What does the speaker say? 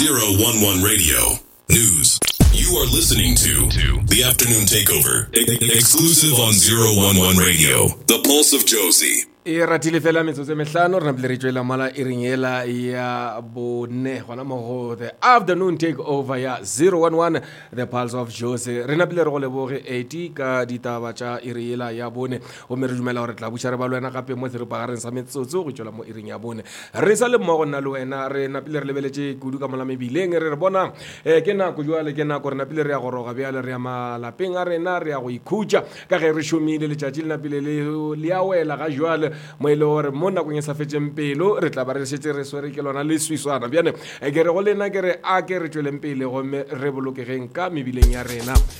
011 Radio News. You are listening to The Afternoon Takeover, exclusive on 011 Radio. The Pulse of Josie. E ratile fela metsotso mehlano re napile re tswela mala e ringela ya bone gona mo go the afternoon takeover ya 011 the Pulse of Josie. Re napile re go leboge 80 ka ditaba tša iriela ya bone o me re dumela gore tla buša re ba lwena gape mo tsere pagareng sa metsotso go tswela mo iring ya bone re sa le mmogo nna le wena re napile re lebeletse kudu ka mola mebileng re bona ke nako jwale ke nako re napile re ya goroga bjale re ya malapeng a rena re ya go ikhutša ka ge re šomile letšatši le napile le ya wela ga jwale mo ile gore mo nakong e sa fetšeng pelo re tla ba re šetse re swere ke lona le swiswana bjane ke re go lena ke re a ke re tšweleng pele gomme re bolokegeng ka mebileng ya rena